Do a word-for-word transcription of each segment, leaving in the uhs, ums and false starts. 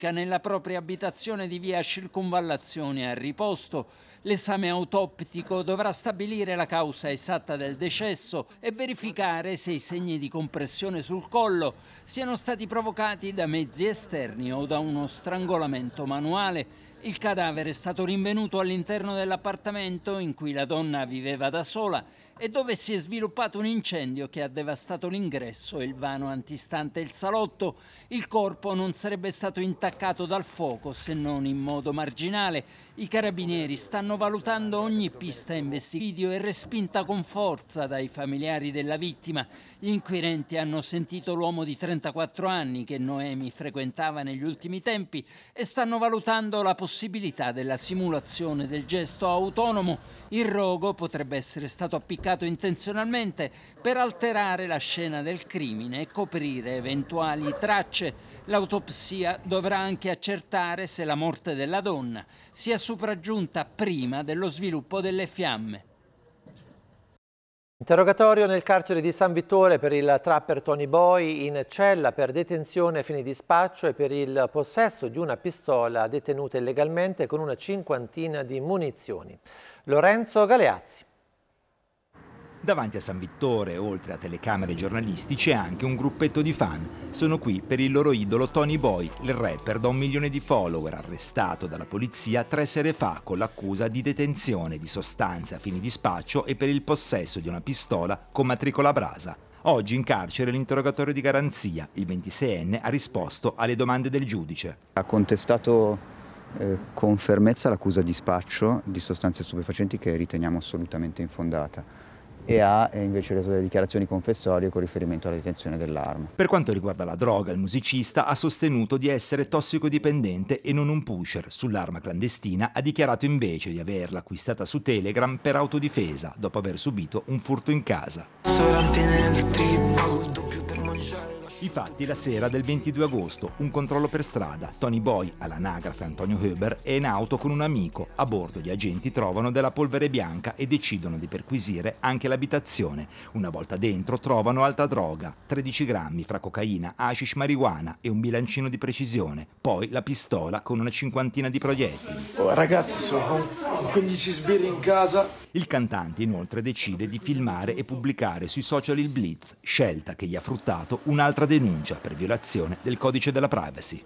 nella propria abitazione di via Circonvallazione a Riposto. L'esame autoptico dovrà stabilire la causa esatta del decesso e verificare se i segni di compressione sul collo siano stati provocati da mezzi esterni o da uno strangolamento manuale. Il cadavere è stato rinvenuto all'interno dell'appartamento in cui la donna viveva da sola e dove si è sviluppato un incendio che ha devastato l'ingresso e il vano antistante il salotto. Il corpo non sarebbe stato intaccato dal fuoco se non in modo marginale. I carabinieri stanno valutando ogni pista investigativa e respinta con forza dai familiari della vittima. Gli inquirenti hanno sentito l'uomo di trentaquattro anni che Noemi frequentava negli ultimi tempi e stanno valutando la possibilità della simulazione del gesto autonomo. Il rogo potrebbe essere stato appiccato intenzionalmente per alterare la scena del crimine e coprire eventuali tracce. L'autopsia dovrà anche accertare se la morte della donna sia sopraggiunta prima dello sviluppo delle fiamme. Interrogatorio nel carcere di San Vittore per il trapper Tony Boy, in cella per detenzione a fini di spaccio e per il possesso di una pistola detenuta illegalmente con una cinquantina di munizioni. Lorenzo Galeazzi. Davanti a San Vittore, oltre a telecamere e giornalisti, c'è anche un gruppetto di fan. Sono qui per il loro idolo Tony Boy, il rapper da un milione di follower, arrestato dalla polizia tre sere fa con l'accusa di detenzione di sostanze a fini di spaccio e per il possesso di una pistola con matricola a brasa. Oggi in carcere l'interrogatorio di garanzia. Il ventiseienne ha risposto alle domande del giudice. Ha contestato eh, con fermezza l'accusa di spaccio di sostanze stupefacenti che riteniamo assolutamente infondata. E ha invece reso delle dichiarazioni confessorie con riferimento alla detenzione dell'arma. Per quanto riguarda la droga, il musicista ha sostenuto di essere tossicodipendente e non un pusher. Sull'arma clandestina ha dichiarato invece di averla acquistata su Telegram per autodifesa, dopo aver subito un furto in casa. I fatti la sera del ventidue agosto, un controllo per strada. Tony Boy, all'anagrafe Antonio Huber, è in auto con un amico. A bordo gli agenti trovano della polvere bianca e decidono di perquisire anche l'abitazione. Una volta dentro trovano alta droga, tredici grammi fra cocaina, hashish, marijuana e un bilancino di precisione. Poi la pistola con una cinquantina di proiettili. Oh, ragazzi, sono con quindici sbirri in casa. Il cantante inoltre decide di filmare e pubblicare sui social il blitz, scelta che gli ha fruttato un'altra denuncia per violazione del codice della privacy.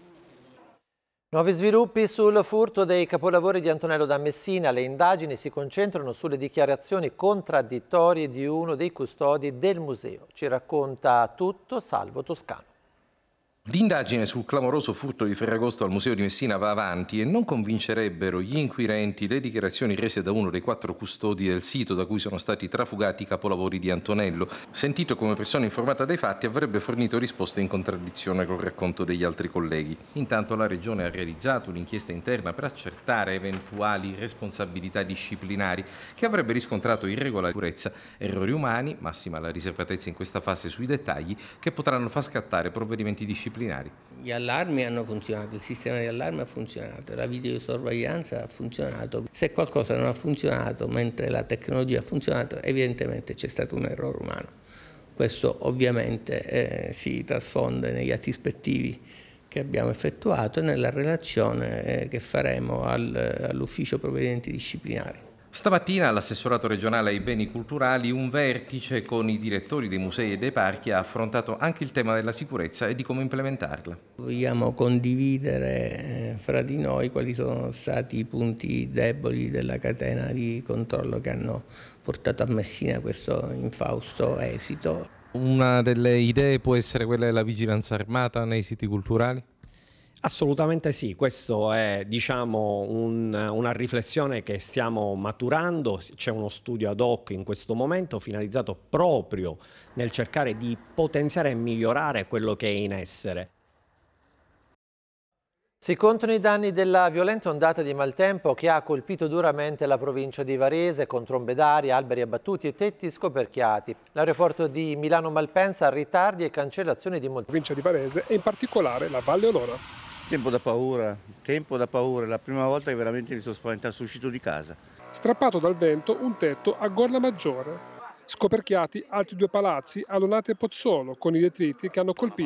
Nuovi sviluppi sul furto dei capolavori di Antonello da Messina. Le indagini si concentrano sulle dichiarazioni contraddittorie di uno dei custodi del museo. Ci racconta tutto Salvo Toscano. L'indagine sul clamoroso furto di Ferragosto al Museo di Messina va avanti e non convincerebbero gli inquirenti le dichiarazioni rese da uno dei quattro custodi del sito da cui sono stati trafugati i capolavori di Antonello. Sentito come persona informata dei fatti, avrebbe fornito risposte in contraddizione col racconto degli altri colleghi. Intanto la Regione ha realizzato un'inchiesta interna per accertare eventuali responsabilità disciplinari che avrebbe riscontrato irregolari, sicurezza, errori umani, massima la riservatezza in questa fase sui dettagli, che potranno far scattare provvedimenti disciplinari. Gli allarmi hanno funzionato, il sistema di allarme ha funzionato, la videosorveglianza ha funzionato. Se qualcosa non ha funzionato mentre la tecnologia ha funzionato, evidentemente c'è stato un errore umano. Questo ovviamente eh, si trasfonde negli atti ispettivi che abbiamo effettuato e nella relazione eh, che faremo al, all'ufficio provvedimenti disciplinari. Stamattina all'assessorato regionale ai beni culturali un vertice con i direttori dei musei e dei parchi ha affrontato anche il tema della sicurezza e di come implementarla. Vogliamo condividere fra di noi quali sono stati i punti deboli della catena di controllo che hanno portato a Messina questo infausto esito. Una delle idee può essere quella della vigilanza armata nei siti culturali? Assolutamente sì, questo è diciamo, un, una riflessione che stiamo maturando, c'è uno studio ad hoc in questo momento finalizzato proprio nel cercare di potenziare e migliorare quello che è in essere. Si contano i danni della violenta ondata di maltempo che ha colpito duramente la provincia di Varese con trombe d'aria, alberi abbattuti e tetti scoperchiati. L'aeroporto di Milano Malpensa ha ritardi e cancellazioni di molte. Provincia di Varese e in particolare la Valle Olona. Tempo da paura, tempo da paura, la prima volta che veramente mi sono spaventato, sono uscito di casa. Strappato dal vento un tetto a Gorla Maggiore. Scoperchiati altri due palazzi a Lonate e Pozzolo con i detriti che hanno colpito